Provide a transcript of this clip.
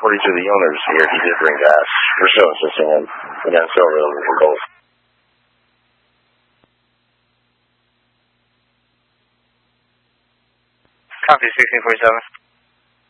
According to the owners here, he did bring gas for show assisting him, and then so really for goals. Copy 1647.